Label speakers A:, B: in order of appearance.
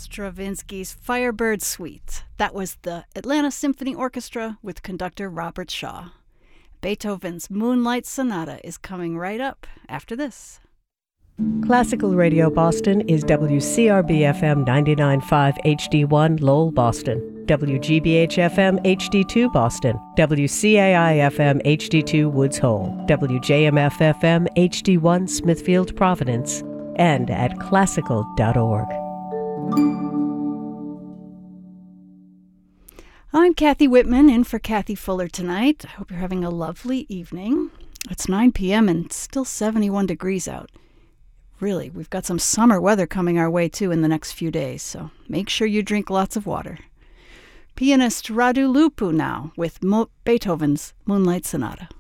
A: Stravinsky's Firebird Suite. That was the Atlanta Symphony Orchestra with conductor Robert Shaw. Beethoven's Moonlight Sonata is coming right up after this.
B: Classical Radio Boston is WCRB-FM 99.5 HD1 Lowell, Boston, WGBH-FM HD2 Boston, WCAI-FM HD2 Woods Hole, WJMF-FM HD1 Smithfield, Providence, and at classical.org.
A: I'm Kathy Whitman, in for Kathy Fuller tonight. I hope you're having a lovely evening. It's 9 p.m. and still 71 degrees out. Really, we've got some summer weather coming our way, too, in the next few days, so make sure you drink lots of water. Pianist Radu Lupu now with Beethoven's Moonlight Sonata.